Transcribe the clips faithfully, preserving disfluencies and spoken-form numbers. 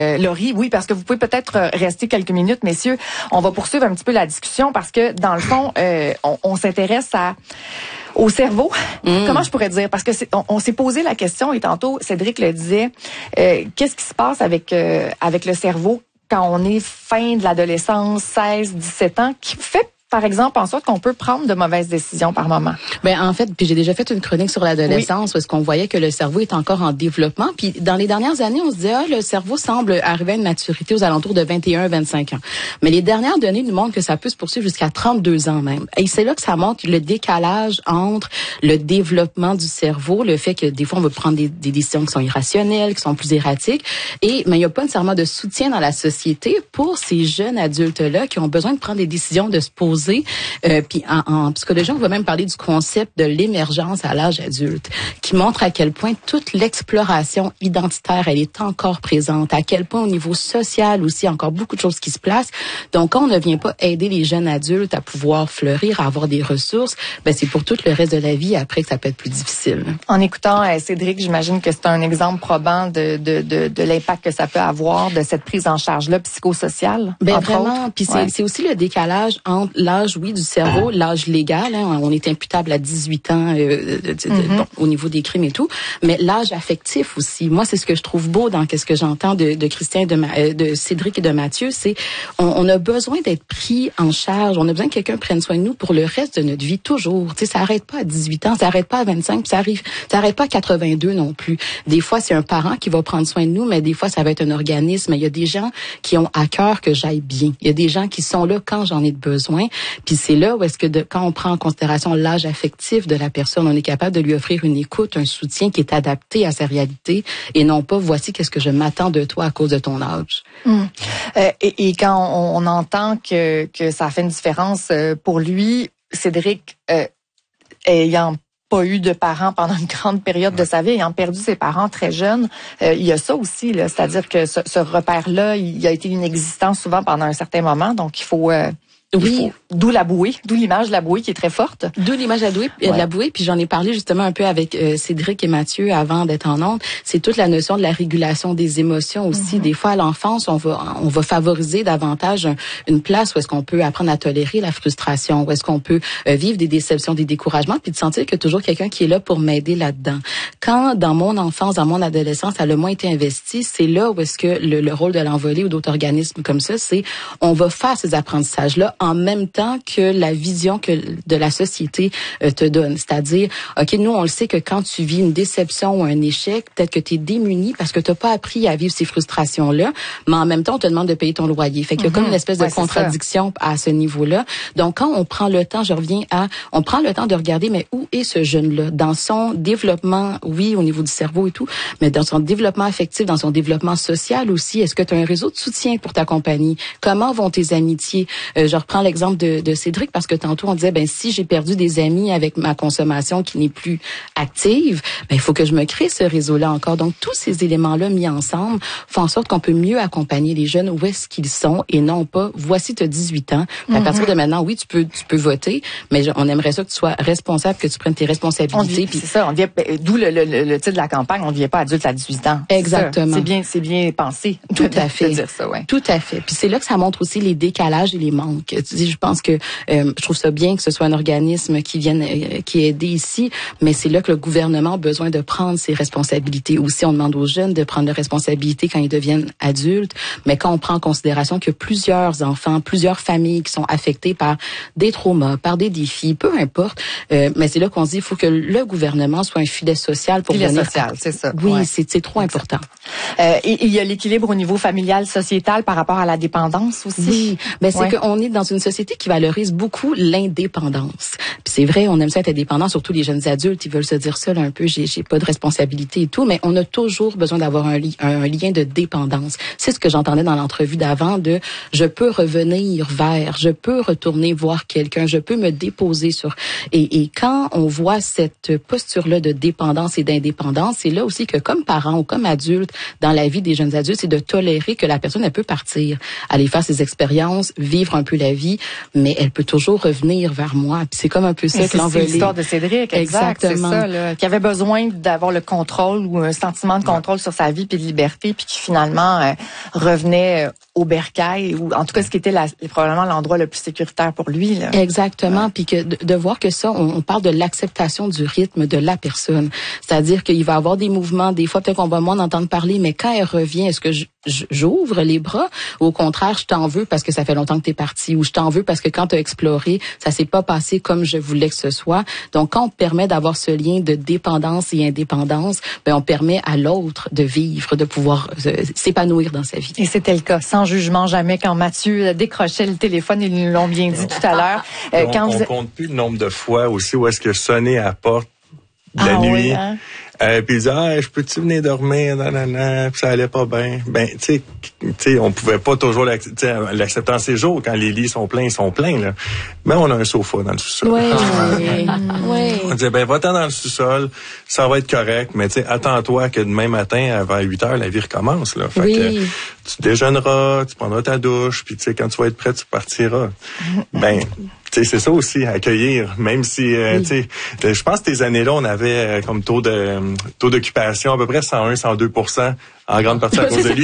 Euh, Laurie, oui, parce que vous pouvez peut-être rester quelques minutes, messieurs. On va poursuivre un petit peu la discussion parce que, dans le fond, euh, on, on s'intéresse à au cerveau. Mmh. Comment je pourrais dire? Parce que c'est, on, on s'est posé la question, et tantôt, Cédric le disait, euh, qu'est-ce qui se passe avec euh, avec le cerveau quand on est fin de l'adolescence, seize, dix-sept ans, qui fait par exemple, en sorte qu'on peut prendre de mauvaises décisions par moment. Ben en fait, puis j'ai déjà fait une chronique sur l'adolescence oui. Parce qu'on voyait que le cerveau est encore en développement. Puis dans les dernières années, on se disait ah le cerveau semble arriver à une maturité aux alentours de vingt et un à vingt-cinq ans. Mais les dernières données nous montrent que ça peut se poursuivre jusqu'à trente-deux ans même. Et c'est là que ça montre le décalage entre le développement du cerveau, le fait que des fois on veut prendre des, des décisions qui sont irrationnelles, qui sont plus erratiques. Et mais il n'y a pas nécessairement de soutien dans la société pour ces jeunes adultes là qui ont besoin de prendre des décisions, de se poser. Euh, puis en, en psychologie, on va même parler du concept de l'émergence à l'âge adulte, qui montre à quel point toute l'exploration identitaire, elle est encore présente, à quel point au niveau social aussi, encore beaucoup de choses qui se placent. Donc, quand on ne vient pas aider les jeunes adultes à pouvoir fleurir, à avoir des ressources, ben c'est pour tout le reste de la vie après que ça peut être plus difficile. En écoutant euh, Cédric, j'imagine que c'est un exemple probant de, de, de, de l'impact que ça peut avoir de cette prise en charge-là psychosociale. Ben vraiment, puis c'est, ouais. c'est aussi le décalage entre l'âge, oui, du cerveau, l'âge légal, hein, on est imputable à dix-huit ans euh, de, de, mm-hmm. bon, au niveau des crimes et tout, mais l'âge affectif aussi. Moi, c'est ce que je trouve beau dans ce que j'entends de, de Christian, de, Ma, de Cédric et de Mathieu, c'est on, on a besoin d'être pris en charge, on a besoin que quelqu'un prenne soin de nous pour le reste de notre vie, toujours. Tu sais, ça arrête pas à dix-huit ans, ça arrête pas à vingt-cinq, puis ça arrive, ça arrête pas à quatre-vingt-deux non plus. Des fois, c'est un parent qui va prendre soin de nous, mais des fois, ça va être un organisme. Il y a des gens qui ont à cœur que j'aille bien. Il y a des gens qui sont là quand j'en ai besoin. Puis c'est là où est-ce que de, quand on prend en considération l'âge affectif de la personne, on est capable de lui offrir une écoute, un soutien qui est adapté à sa réalité et non pas voici qu'est-ce que je m'attends de toi à cause de ton âge. Mmh. Euh, et, et quand on, on entend que, que ça fait une différence euh, pour lui, Cédric, euh, ayant pas eu de parents pendant une grande période de sa vie, ayant perdu ses parents très jeunes, euh, il y a ça aussi, là, c'est-à-dire que ce, ce repère-là, il a été inexistant souvent pendant un certain moment, donc il faut... Euh, Oui, d'où la bouée, d'où l'image de la bouée qui est très forte. D'où l'image de la bouée, ouais. de la bouée, puis j'en ai parlé justement un peu avec euh, Cédric et Mathieu avant d'être en ondes. C'est toute la notion de la régulation des émotions aussi. Mm-hmm. Des fois, à l'enfance, on va on va favoriser davantage un, une place où est-ce qu'on peut apprendre à tolérer la frustration, où est-ce qu'on peut euh, vivre des déceptions, des découragements, puis de sentir qu'il y a toujours quelqu'un qui est là pour m'aider là-dedans. Quand dans mon enfance, dans mon adolescence, ça a le moins été investi, c'est là où est-ce que le, le rôle de l'envolée ou d'autres organismes comme ça, c'est on va faire ces apprentissages-là en même temps que la vision que de la société euh, te donne. C'est-à-dire, OK, nous, on le sait que quand tu vis une déception ou un échec, peut-être que tu es démuni parce que tu n'as pas appris à vivre ces frustrations-là, mais en même temps, on te demande de payer ton loyer. Fait qu'il y a mm-hmm. comme une espèce de ouais, contradiction à ce niveau-là. Donc, quand on prend le temps, je reviens à, on prend le temps de regarder, mais où est ce jeune-là? Dans son développement, oui, au niveau du cerveau et tout, mais dans son développement affectif, dans son développement social aussi, est-ce que tu as un réseau de soutien pour ta compagnie? Comment vont tes amitiés? Euh, je reprends l'exemple De, de Cédric parce que tantôt on disait ben si j'ai perdu des amis avec ma consommation qui n'est plus active, ben il faut que je me crée ce réseau-là encore. Donc tous ces éléments-là mis ensemble font en sorte qu'on peut mieux accompagner les jeunes où est-ce qu'ils sont et non pas voici tu as dix-huit ans. Mm-hmm. À partir de maintenant, oui, tu peux tu peux voter, mais on aimerait ça que tu sois responsable, que tu prennes tes responsabilités. Puis c'est ça, on devient d'où le, le, le, le titre de la campagne, on ne devient pas adulte à dix-huit ans. Exactement. C'est bien c'est bien pensé. Tout à fait. De dire ça, ouais. Tout à fait. Puis c'est là que ça montre aussi les décalages et les manques. Tu dis, je pense que euh, je trouve ça bien que ce soit un organisme qui vienne, euh, qui est aidé ici, mais c'est là que le gouvernement a besoin de prendre ses responsabilités. Aussi, on demande aux jeunes de prendre leurs responsabilités quand ils deviennent adultes, mais quand on prend en considération que plusieurs enfants, plusieurs familles qui sont affectées par des traumas, par des défis, peu importe, euh, mais c'est là qu'on se dit il faut que le gouvernement soit un filet social pour filet venir. social, c'est ça. Oui, ouais. c'est, c'est trop important. Euh, et il y a l'équilibre au niveau familial, sociétal par rapport à la dépendance aussi. Oui, ben c'est ouais. qu'on est dans une société qui valorise beaucoup l'indépendance. Puis c'est vrai, on aime ça être indépendant, surtout les jeunes adultes, ils veulent se dire ça là, un peu, j'ai, j'ai pas de responsabilité et tout, mais on a toujours besoin d'avoir un, li- un, un lien de dépendance. C'est ce que j'entendais dans l'entrevue d'avant de je peux revenir vers, je peux retourner voir quelqu'un, je peux me déposer sur. Et, et quand on voit cette posture-là de dépendance et d'indépendance, c'est là aussi que comme parents ou comme adultes, dans la vie des jeunes adultes, c'est de tolérer que la personne, elle peut partir, aller faire ses expériences, vivre un peu la vie. vie, mais elle peut toujours revenir vers moi. Puis c'est comme un peu ça que l'envolée. C'est l'histoire de Cédric, exact, exactement. C'est ça, là, qui avait besoin d'avoir le contrôle ou un sentiment de contrôle sur sa vie puis de liberté, puis qui finalement euh, revenait au bercail, ou en tout cas ce qui était la, probablement l'endroit le plus sécuritaire pour lui. Là. Exactement, ouais. Puis que de, de voir que ça, on, on parle de l'acceptation du rythme de la personne. C'est-à-dire qu'il va avoir des mouvements, des fois peut-être qu'on va moins en entendre parler, mais quand elle revient, est-ce que je, je, j'ouvre les bras? Ou au contraire, je t'en veux parce que ça fait longtemps que t'es parti, ou je t'en veux parce que quand t'as exploré, ça s'est pas passé comme je voulais que ce soit. Donc quand on permet d'avoir ce lien de dépendance et indépendance, ben on permet à l'autre de vivre, de pouvoir euh, s'épanouir dans sa vie. Et c'était le cas, sans jugement jamais, quand Mathieu décrochait le téléphone, ils nous l'ont bien dit tout à l'heure. Euh, on, quand on vous... compte plus le nombre de fois aussi où est-ce que sonner à la porte de la ah, nuit. Oui, hein? Euh, puis il disait, ah, je peux-tu venir dormir, nanana, puis ça allait pas bien. Ben, tu sais, on pouvait pas toujours l'accepter, l'accepter en ces jours, quand les lits sont pleins, ils sont pleins, là. Mais on a un sofa dans le sous-sol. Oui, oui. On disait, ben, va-t'en dans le sous-sol, ça va être correct, mais tu sais, attends-toi que demain matin, vers huit heures, la vie recommence, là. Fait oui. que tu déjeuneras, tu prendras ta douche, puis tu sais, quand tu vas être prêt, tu partiras. Ben, tu sais, c'est ça aussi, accueillir, même si, euh, oui. tu sais, je pense que ces années-là, on avait euh, comme taux de taux d'occupation à peu près cent un à cent deux pour cent, en grande partie à cause de lui.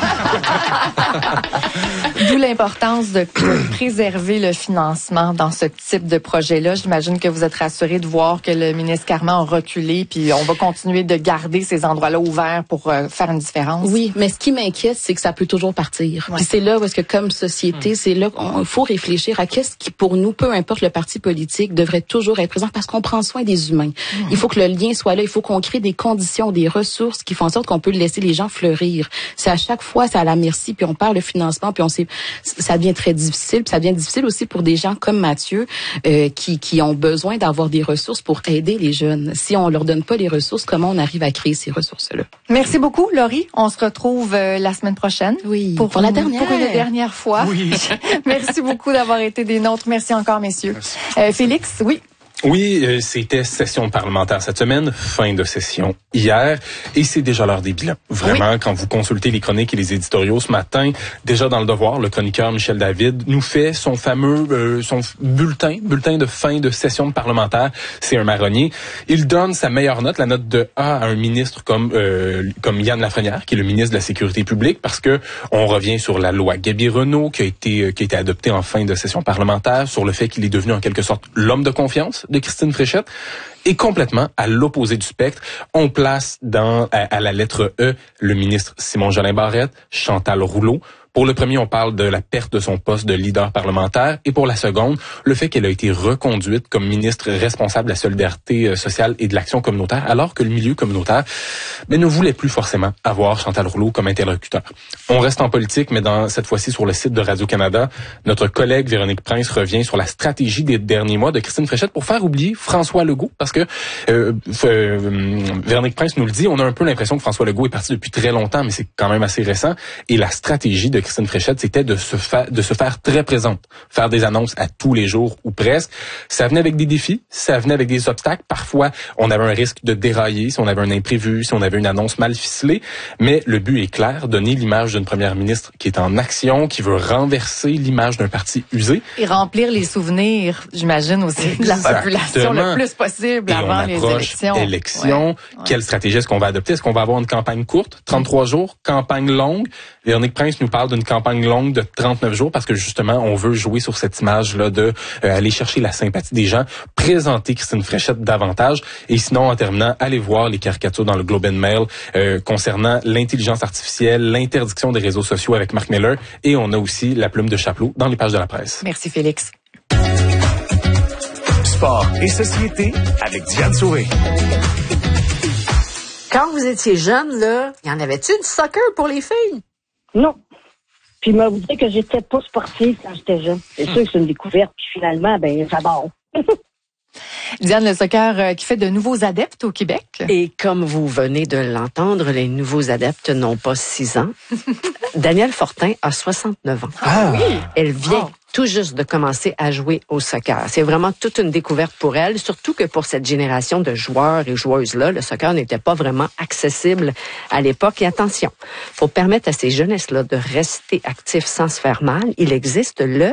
D'où l'importance de préserver le financement dans ce type de projet-là. J'imagine que vous êtes rassurés de voir que le ministre Carman a reculé, puis on va continuer de garder ces endroits-là ouverts pour euh, faire une différence. Oui, mais ce qui m'inquiète, c'est que ça peut toujours partir. Ouais. Puis c'est là parce que comme société, mmh. c'est là qu'il faut réfléchir à qu'est-ce qui, pour nous, peu importe le parti politique, devrait toujours être présent parce qu'on prend soin des humains. Mmh. Il faut que le lien soit là. Il faut qu'on crée des conditions, des ressources qui font en sorte qu'on peut laisser les gens fleurir. C'est à chaque fois, c'est à la merci, puis on perd le financement, puis on sait, ça devient très difficile. Puis ça devient difficile aussi pour des gens comme Mathieu euh, qui qui ont besoin d'avoir des ressources pour aider les jeunes. Si on leur donne pas les ressources, comment on arrive à créer ces ressources-là? Merci beaucoup, Laurie. On se retrouve euh, la semaine prochaine. Oui. Pour, pour la dernière. Pour une dernière fois. Oui. Merci beaucoup d'avoir été des nôtres. Merci encore, messieurs. Merci. Euh, Félix, oui. Oui, euh, c'était session parlementaire cette semaine, fin de session hier, et c'est déjà l'heure des bilans. Vraiment, oui. Quand vous consultez les chroniques et les éditoriaux ce matin, déjà dans le devoir, le chroniqueur Michel David nous fait son fameux euh, son bulletin, bulletin de fin de session parlementaire. C'est un marronnier. Il donne sa meilleure note, la note de A à un ministre comme euh, comme Yann Lafrenière, qui est le ministre de la Sécurité publique, parce que on revient sur la loi Gaby-Renault qui a été qui a été adoptée en fin de session parlementaire, sur le fait qu'il est devenu en quelque sorte l'homme de confiance de Christine Fréchette, et complètement à l'opposé du spectre. On place dans à, à la lettre E le ministre Simon-Jolin Barrette, Chantal Rouleau. Pour le premier, on parle de la perte de son poste de leader parlementaire, et pour la seconde, le fait qu'elle a été reconduite comme ministre responsable de la solidarité sociale et de l'action communautaire, alors que le milieu communautaire mais ne voulait plus forcément avoir Chantal Rouleau comme interlocuteur. On reste en politique, mais dans cette fois-ci sur le site de Radio-Canada, notre collègue Véronique Prince revient sur la stratégie des derniers mois de Christine Fréchette pour faire oublier François Legault, parce que euh, euh, Véronique Prince nous le dit, on a un peu l'impression que François Legault est parti depuis très longtemps, mais c'est quand même assez récent, et la stratégie de Christine Fréchette, c'était de se faire de se faire très présente, faire des annonces à tous les jours ou presque. Ça venait avec des défis, ça venait avec des obstacles. Parfois, on avait un risque de dérailler si on avait un imprévu, si on avait une annonce mal ficelée. Mais le but est clair, donner l'image d'une première ministre qui est en action, qui veut renverser l'image d'un parti usé. Et remplir les souvenirs, j'imagine aussi, de la population le plus possible et avant les élections. élections. Ouais. Quelle stratégie est-ce qu'on va adopter? Est-ce qu'on va avoir une campagne courte, trente-trois jours, campagne longue? Véronique Prince nous parle d'une campagne longue de trente-neuf jours parce que justement, on veut jouer sur cette image-là de euh, aller chercher la sympathie des gens, présenter Christine Fréchette davantage. Et sinon, en terminant, allez voir les caricatures dans le Globe and Mail euh, concernant l'intelligence artificielle, l'interdiction des réseaux sociaux avec Mark Miller. Et on a aussi la plume de Chapelot dans les pages de la presse. Merci Félix. Sport et société avec Diane Sauvé. Quand vous étiez jeune, là, y en avait-tu du soccer pour les filles? Non. Puis, il m'a dit que j'étais pas sportive quand j'étais jeune. C'est sûr que c'est une découverte. Puis, finalement, ben, j'adore. Diane, le soccer euh, qui fait de nouveaux adeptes au Québec. Et comme vous venez de l'entendre, les nouveaux adeptes n'ont pas six ans. Danielle Fortin a soixante-neuf ans. Ah oui! Elle vient oh. tout juste de commencer à jouer au soccer. C'est vraiment toute une découverte pour elle, surtout que pour cette génération de joueurs et joueuses-là, le soccer n'était pas vraiment accessible à l'époque. Et attention, pour permettre à ces jeunesses-là de rester actifs sans se faire mal, il existe le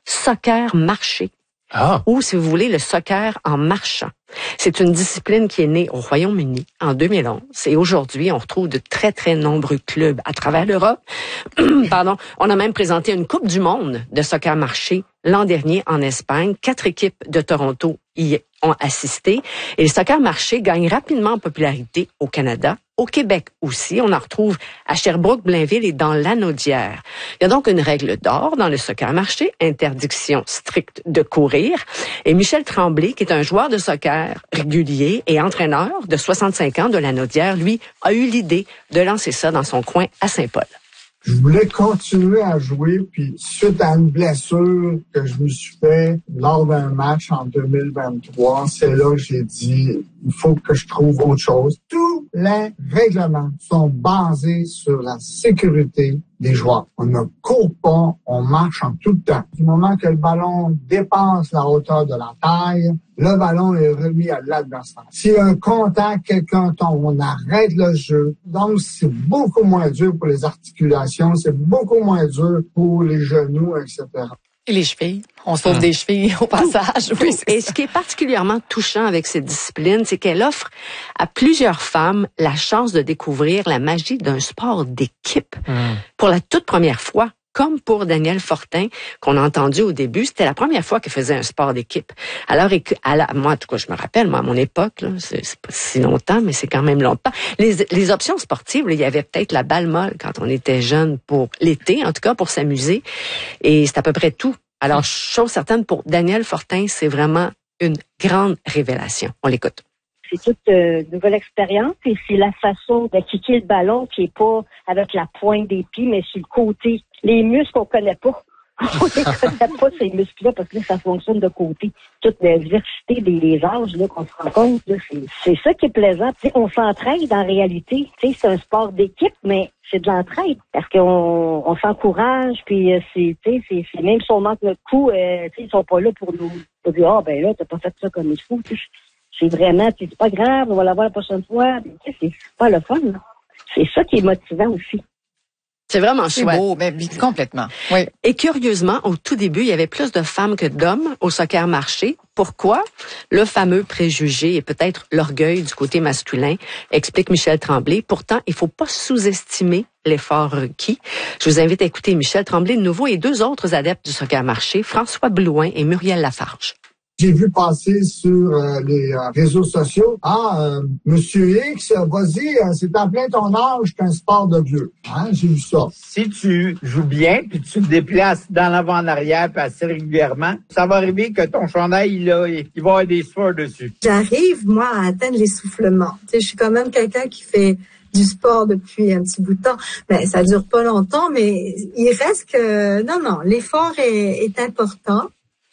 soccer marché. Ah. Ou, si vous voulez, le soccer en marchant. C'est une discipline qui est née au Royaume-Uni en deux mille onze. Et aujourd'hui, on retrouve de très, très nombreux clubs à travers l'Europe. Pardon. On a même présenté une Coupe du monde de soccer marché l'an dernier en Espagne. Quatre équipes de Toronto y ont assisté. Et le soccer marché gagne rapidement en popularité au Canada. Au Québec aussi, on en retrouve à Sherbrooke, Blainville et dans Lanaudière. Il y a donc une règle d'or dans le soccer marché, interdiction stricte de courir. Et Michel Tremblay, qui est un joueur de soccer régulier et entraîneur de soixante-cinq ans de Lanaudière, lui, a eu l'idée de lancer ça dans son coin à Saint-Paul. Je voulais continuer à jouer, puis suite à une blessure que je me suis fait lors d'un match en deux mille vingt-trois, c'est là que j'ai dit, il faut que je trouve autre chose. Tous les règlements sont basés sur la sécurité des joueurs. On ne court pas, on marche en tout temps. Du moment que le ballon dépasse la hauteur de la taille, le ballon est remis à l'adversaire. S'il y a un contact, quelqu'un tombe, on arrête le jeu. Donc, c'est beaucoup moins dur pour les articulations, c'est beaucoup moins dur pour les genoux, et cetera. Et les chevilles. On sauve mmh. des chevilles au passage. Tout, oui, et ce qui est particulièrement touchant avec cette discipline, c'est qu'elle offre à plusieurs femmes la chance de découvrir la magie d'un sport d'équipe. Mmh. Pour la toute première fois, comme pour Danielle Fortin, qu'on a entendu au début, c'était la première fois qu'elle faisait un sport d'équipe. Alors, à la, moi, en tout cas, je me rappelle, moi, à mon époque, là, c'est, c'est pas si longtemps, mais c'est quand même longtemps. Les, les options sportives, là, il y avait peut-être la balle molle quand on était jeune pour l'été, en tout cas pour s'amuser, et c'est à peu près tout. Alors, chose certaine, pour Danielle Fortin, c'est vraiment une grande révélation. On l'écoute. C'est toute euh, une nouvelle expérience et c'est la façon de kicker le ballon qui est pas avec la pointe des pieds, mais sur le côté. Les muscles, on connaît pas. On les connaît pas, ces muscles-là, parce que là, ça fonctionne de côté. Toute la diversité des, des âges là, qu'on se rend compte, là, c'est, c'est ça qui est plaisant. T'sais, on s'entraide en réalité. T'sais, c'est un sport d'équipe, mais c'est de l'entraide. Parce qu'on on s'encourage, puis euh, c'est, c'est, c'est même si on manque notre coup, euh, ils sont pas là pour nous pour dire, ah oh, ben là, t'as pas fait ça comme il faut. T'sais. C'est vraiment, c'est pas grave, on va l'avoir la prochaine fois. C'est, c'est pas le fun, là. C'est ça qui est motivant aussi. C'est vraiment c'est chouette. beau, mais complètement. Oui. Et curieusement, au tout début, il y avait plus de femmes que d'hommes au soccer marché. Pourquoi? Le fameux préjugé et peut-être l'orgueil du côté masculin, explique Michel Tremblay. Pourtant, il faut pas sous-estimer l'effort requis. Je vous invite à écouter Michel Tremblay de nouveau et deux autres adeptes du soccer marché, François Blouin et Muriel Lafarge. J'ai vu passer sur euh, les euh, réseaux sociaux, ah, euh, Monsieur X, vas-y, euh, c'est en plein ton âge, c'est un sport de vieux. Hein, j'ai vu ça. Si tu joues bien, puis tu te déplaces dans l'avant en arrière, puis assez régulièrement, ça va arriver que ton chandail, là, il va y avoir des sueurs dessus. J'arrive, moi, à atteindre l'essoufflement. Tu sais, je suis quand même quelqu'un qui fait du sport depuis un petit bout de temps. Ben, ça dure pas longtemps, mais il reste que, non, non, l'effort est, est important.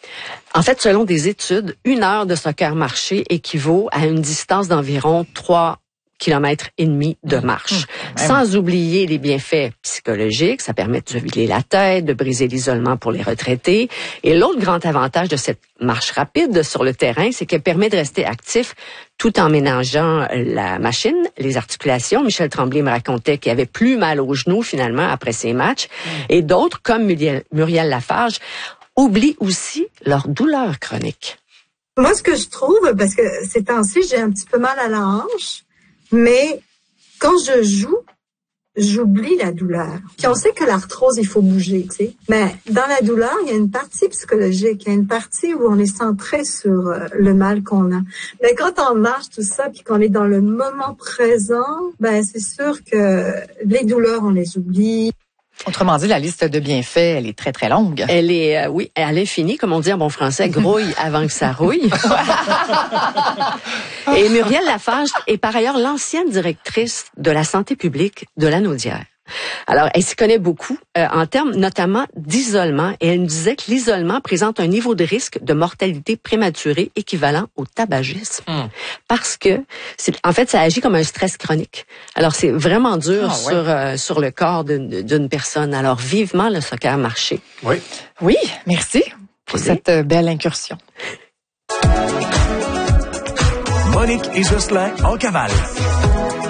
En fait, selon des études, une heure de soccer marché équivaut à une distance d'environ trois kilomètres et demi de marche. Mmh, Sans oublier les bienfaits psychologiques, ça permet de se vider la tête, de briser l'isolement pour les retraités. Et l'autre grand avantage de cette marche rapide sur le terrain, c'est qu'elle permet de rester actif tout en ménageant la machine, les articulations. Michel Tremblay me racontait qu'il avait plus mal aux genoux finalement après ses matchs. Mmh. Et d'autres, comme Muriel, Muriel Lafarge, oublient aussi leur douleur chronique. Moi, ce que je trouve, parce que ces temps-ci, j'ai un petit peu mal à la hanche, mais quand je joue, j'oublie la douleur. Puis on sait que l'arthrose, il faut bouger, tu sais. Mais dans la douleur, il y a une partie psychologique, il y a une partie où on est centré sur le mal qu'on a. Mais quand on marche tout ça, puis qu'on est dans le moment présent, ben c'est sûr que les douleurs, on les oublie. Autrement dit, la liste de bienfaits, elle est très, très longue. Elle est, euh, oui, elle est finie, comme on dit en bon français, grouille avant que ça rouille. Et Muriel Lafarge est par ailleurs l'ancienne directrice de la santé publique de Lanaudière. Alors, elle s'y connaît beaucoup euh, en termes notamment d'isolement et elle nous disait que l'isolement présente un niveau de risque de mortalité prématurée équivalent au tabagisme. Mmh. Parce que, c'est, en fait, ça agit comme un stress chronique. Alors, c'est vraiment dur oh, sur, ouais. euh, sur le corps d'une, d'une personne. Alors, vivement le soccer marché. Oui. Oui, merci pour oui. cette euh, belle incursion. Monique et Jocelyn en cavale.